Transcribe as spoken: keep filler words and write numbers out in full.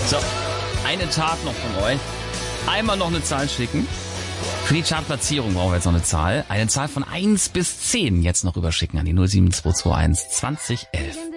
So, eine Tat noch von euch. Einmal noch eine Zahl schicken. Für die Chartplatzierung brauchen wir jetzt noch eine Zahl. Eine Zahl von eins bis zehn jetzt noch rüberschicken an die null sieben zwei zwei eins zwanzig elf.